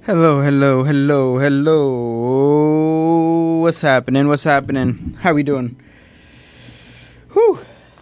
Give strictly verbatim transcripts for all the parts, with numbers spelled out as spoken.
Hello, hello, hello, hello. What's happening? What's happening? How we doing? Whew.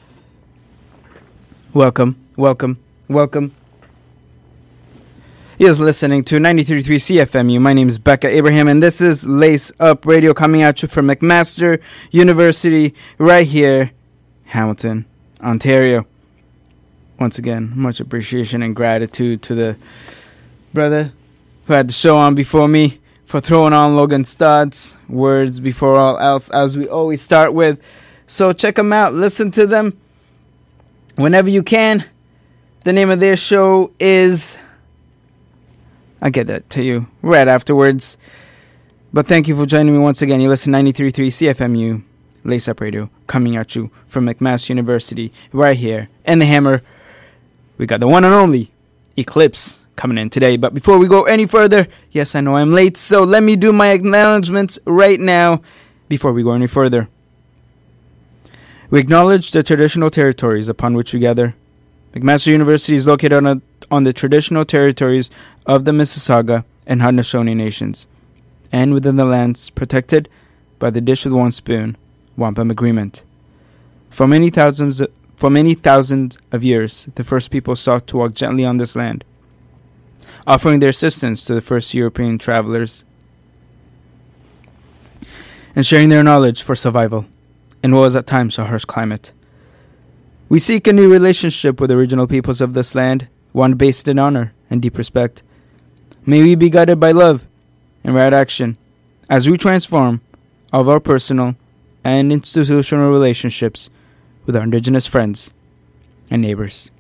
Welcome, welcome, welcome. You're listening to ninety-three point three C F M U. My name is Becca Abraham, and this is Lace Up Radio coming at you from McMaster University right here, Hamilton, Ontario. Once again, much appreciation and gratitude to the brother who had the show on before me for throwing on Logan Stodd's words before all else, as we always start with. So check them out. Listen to them whenever you can. The name of their show is... I'll get that to you right afterwards. But thank you for joining me once again. You listen to ninety-three point three C F M U, Lace Up Radio, coming at you from McMaster University right here in the Hammer. We got the one and only Eclipse coming in today. But before we go any further, yes, I know I'm late, so let me do my acknowledgements right now before we go any further. We acknowledge the traditional territories upon which we gather. McMaster University is located on, a, on the traditional territories of the Mississauga and Haudenosaunee nations, and within the lands protected by the Dish with One Spoon Wampum Agreement. For many thousands, for many thousands of years, the first people sought to walk gently on this land, offering their assistance to the first European travelers and sharing their knowledge for survival in what was at times a harsh climate. We seek a new relationship with the original peoples of this land, one based in honor and deep respect. May we be guided by love and right action as we transform all of our personal and institutional relationships with our Indigenous friends and neighbors.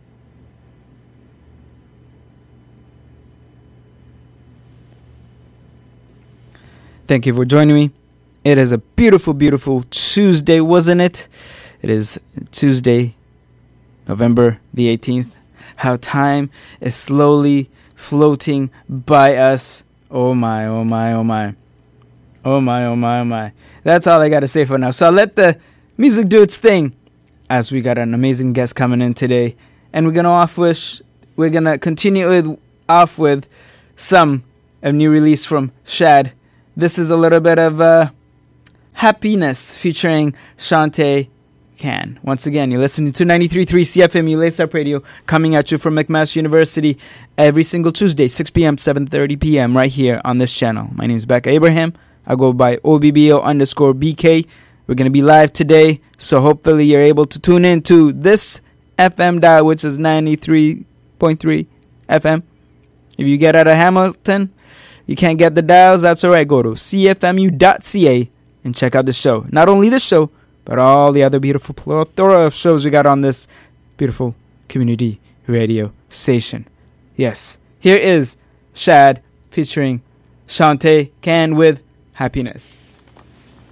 Thank you for joining me. It is a beautiful, beautiful Tuesday, wasn't it? It is Tuesday, November the eighteenth. How time is slowly floating by us. Oh my, oh my, oh my. Oh my, oh my, oh my. That's all I got to say for now. So I'll let the music do its thing as we got an amazing guest coming in today. And we're going to off with, we're going to continue with, off with some a new release from Shad. This is a little bit of uh, Happiness featuring Shante Can. Once again, you're listening to ninety-three point three C F M U Lace Up Radio, coming at you from McMaster University every single Tuesday, six p.m., seven thirty p.m. right here on this channel. My name is Becca Abraham. I go by O B B O underscore B K. We're going to be live today, so hopefully you're able to tune in to this F M dial, which is ninety-three point three F M. If you get out of Hamilton, you can't get the dials, that's all right. Go to C F M U dot C A and check out the show. Not only this show, but all the other beautiful plethora of shows we got on this beautiful community radio station. Yes, here is Shad featuring Shante Can with Happiness.